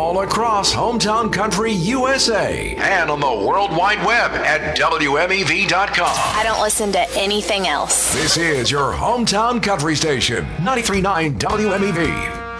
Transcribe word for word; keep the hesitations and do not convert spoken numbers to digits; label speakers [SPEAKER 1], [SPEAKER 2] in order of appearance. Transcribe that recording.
[SPEAKER 1] all across Hometown Country U S A and on the World Wide Web at W M E V dot com.
[SPEAKER 2] I don't listen to anything else.
[SPEAKER 1] This is your Hometown Country Station, ninety-three point nine W M E V.